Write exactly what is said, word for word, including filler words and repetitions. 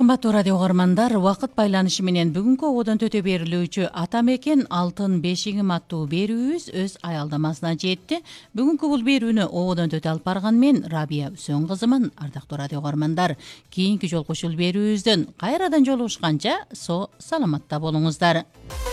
Саламаттуу радио угармандар, убакыт байланышы менен бүгүнкү ободон төтө берилүүчү Ата мекен алтын бешигим аттуу берүүбүз өз аялдамасына жетти. Бүгүнкү бул берүүнү ободон төтө алып барган мен Рабия Үсөн кызымын. Ардактуу радио угармандар, кийинки жолку ушул берүүбүздөн кайрадан жолугушканча со саламатта болуңуздар.